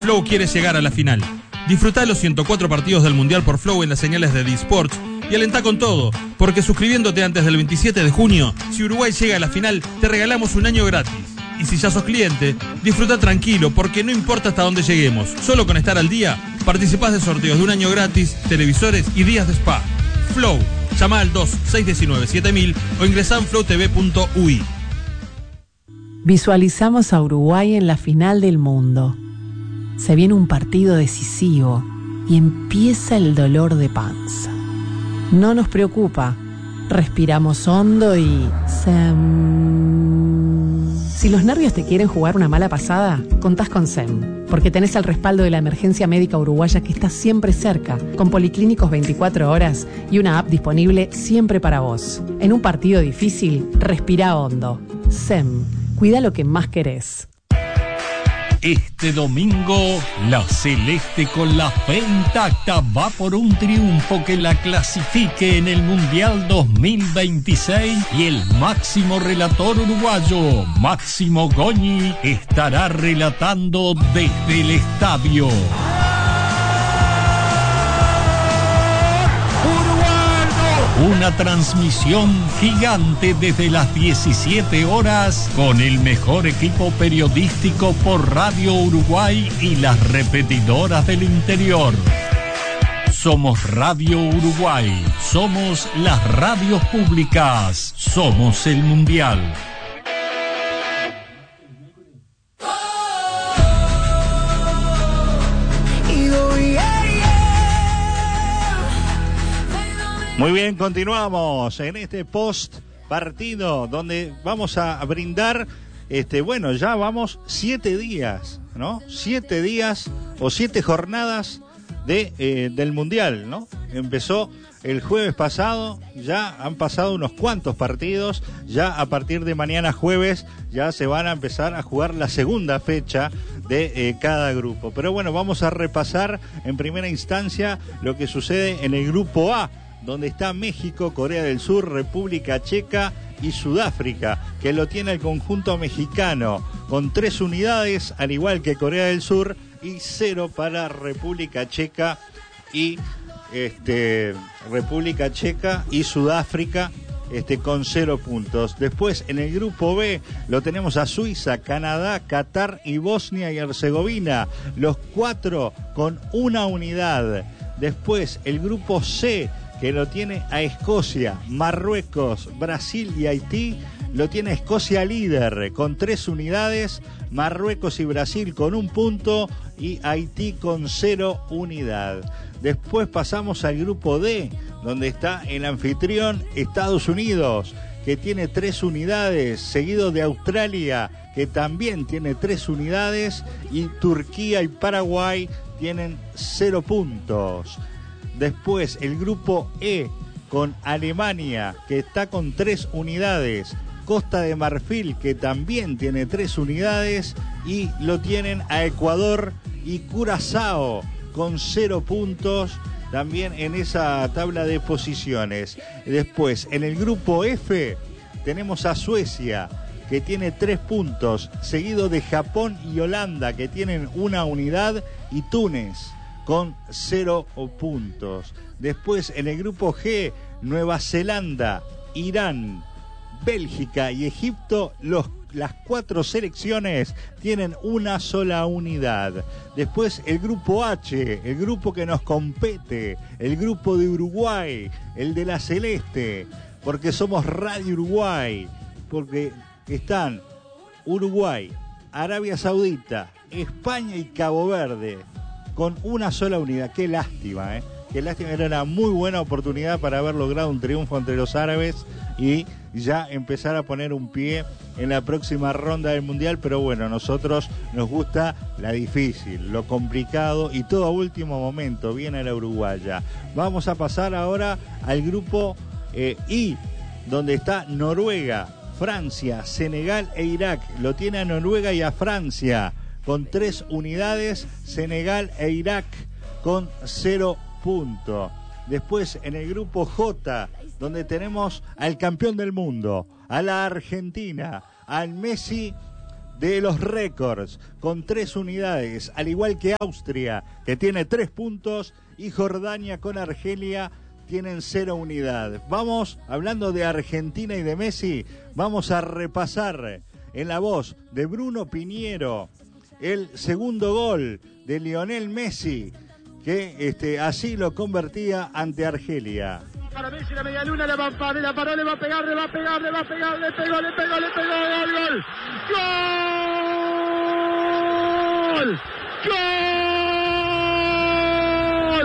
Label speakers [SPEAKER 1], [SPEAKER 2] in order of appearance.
[SPEAKER 1] Flow quiere llegar a la final. Disfrutá los 104 partidos del Mundial por Flow en las señales de D-Sports y alentá con todo, porque suscribiéndote antes del 27 de junio, si Uruguay llega a la final, te regalamos un año gratis. Y si ya sos cliente, disfruta tranquilo, porque no importa hasta dónde lleguemos, solo con estar al día, participás de sorteos de un año gratis, televisores y días de spa. Flow, llama al 2619-7000 o ingresá en flowtv.ui.
[SPEAKER 2] Visualizamos a Uruguay en la final del mundo. Se viene un partido decisivo y empieza el dolor de panza. No nos preocupa. Respiramos hondo y... Si los nervios te quieren jugar una mala pasada, contás con SEM, porque tenés el respaldo de la emergencia médica uruguaya que está siempre cerca, con policlínicos 24 horas y una app disponible siempre para vos. En un partido difícil, respira hondo. SEM, cuida lo que más querés.
[SPEAKER 3] Este domingo, la Celeste con la fe intacta va por un triunfo que la clasifique en el Mundial 2026 y el máximo relator uruguayo, Máximo Goñi, estará relatando desde el estadio. Una transmisión gigante desde las 17 horas con el mejor equipo periodístico por Radio Uruguay y las repetidoras del interior. Somos Radio Uruguay, somos las radios públicas, somos el Mundial.
[SPEAKER 4] Muy bien, continuamos en este post partido donde vamos a brindar, ya vamos 7 días, ¿no? 7 días o 7 jornadas del Mundial, ¿no? Empezó el jueves pasado, ya han pasado unos cuantos partidos, ya a partir de mañana jueves ya se van a empezar a jugar la segunda fecha de cada grupo. Pero bueno, vamos a repasar en primera instancia lo que sucede en el grupo A, donde está México, Corea del Sur, República Checa y Sudáfrica, que lo tiene el conjunto mexicano, con 3 unidades, al igual que Corea del Sur, y 0 para República Checa y Sudáfrica, con 0 puntos. Después, en el grupo B, lo tenemos a Suiza, Canadá, Qatar y Bosnia y Herzegovina, los 4 con 1 unidad. Después, el grupo C, que lo tiene a Escocia, Marruecos, Brasil y Haití, lo tiene Escocia líder con 3 unidades, Marruecos y Brasil con 1 punto y Haití con 0 unidad. Después pasamos al grupo D, donde está el anfitrión Estados Unidos, que tiene 3 unidades, seguido de Australia, que también tiene 3 unidades, y Turquía y Paraguay tienen 0 puntos. Después el grupo E con Alemania, que está con 3 unidades, Costa de Marfil, que también tiene 3 unidades, y lo tienen a Ecuador y Curazao con 0 puntos también en esa tabla de posiciones. Después en el grupo F tenemos a Suecia, que tiene 3 puntos, seguido de Japón y Holanda, que tienen 1 unidad, y Túnez con 0 puntos. Después en el grupo G, Nueva Zelanda, Irán, Bélgica y Egipto, las 4 selecciones tienen 1 sola unidad. Después el grupo H, el grupo que nos compete, el grupo de Uruguay, el de la Celeste, porque somos Radio Uruguay, porque están Uruguay, Arabia Saudita, España y Cabo Verde con 1 sola unidad. Qué lástima, qué lástima. Era una muy buena oportunidad para haber logrado un triunfo entre los árabes y ya empezar a poner un pie en la próxima ronda del Mundial. Pero bueno, a nosotros nos gusta la difícil, lo complicado, y todo a último momento viene la uruguaya. Vamos a pasar ahora al grupo I, donde está Noruega, Francia, Senegal e Irak. Lo tiene a Noruega y a Francia con 3 unidades, Senegal e Irak con 0 puntos. Después en el grupo J, donde tenemos al campeón del mundo, a la Argentina, al Messi de los récords, con 3 unidades, al igual que Austria, que tiene 3 puntos, y Jordania con Argelia tienen 0 unidades. Vamos, hablando de Argentina y de Messi, vamos a repasar en la voz de Bruno Piñero el segundo gol de Lionel Messi, que así lo convertía ante Argelia.
[SPEAKER 5] Para Messi, la media luna, la paró, le va a pegar, le pegó, gol. ¡Gol!